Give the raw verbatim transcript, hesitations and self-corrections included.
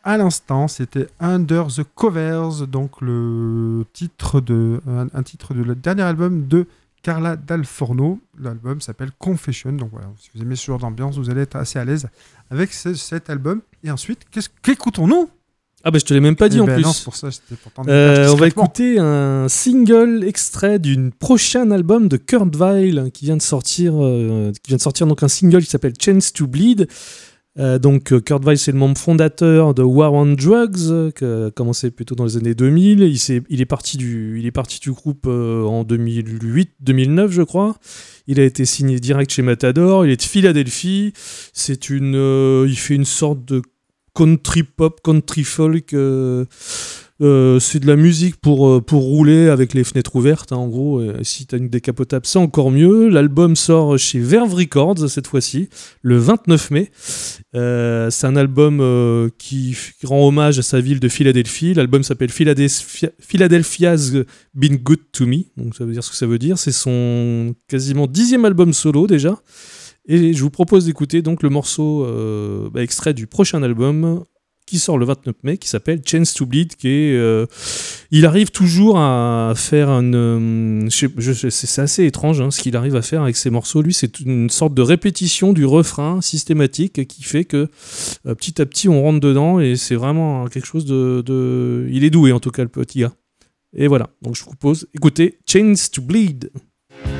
à l'instant, c'était Under the Covers, donc le titre de, un, un titre de le dernier album de Carla Dal Forno. L'album s'appelle Confession. Donc voilà, si vous aimez ce genre d'ambiance, vous allez être assez à l'aise avec ce, cet album. Et ensuite, qu'est-ce, qu'écoutons-nous ? Ah bah je te l'ai même pas dit eh en ben plus. Non, c'est pour ça, c'était pourtant euh, on va écouter un single extrait d'une prochain album de Kurt Weill qui vient de sortir, euh, qui vient de sortir donc un single qui s'appelle Chance to Bleed. Euh, donc Kurt Weill, c'est le membre fondateur de War on Drugs, qui a commencé plutôt dans les années deux mille. Il, s'est, il, est, parti du, il est parti du groupe euh, en deux mille huit deux mille neuf, je crois. Il a été signé direct chez Matador. Il est de Philadelphie. C'est une, euh, il fait une sorte de country pop, country folk. Euh, euh, c'est de la musique pour, pour rouler avec les fenêtres ouvertes, hein, en gros. Et si t'as une décapotable, c'est encore mieux. L'album sort chez Verve Records cette fois-ci, le vingt-neuf mai. Euh, c'est un album euh, qui, qui rend hommage à sa ville de Philadelphie. L'album s'appelle Philadelphia, Philadelphia's Been Good to Me. Donc ça veut dire ce que ça veut dire. C'est son quasiment dixième album solo déjà. Et je vous propose d'écouter donc le morceau euh, bah, extrait du prochain album qui sort le vingt-neuf mai, qui s'appelle Chance to Bleed, qui est, euh, il arrive toujours à faire un, euh, je, je, c'est, c'est assez étrange hein, ce qu'il arrive à faire avec ses morceaux. Lui, c'est une sorte de répétition du refrain systématique qui fait que euh, petit à petit on rentre dedans et c'est vraiment quelque chose de, de, il est doué en tout cas le petit gars. Et voilà, donc je vous propose, écoutez Chance to Bleed.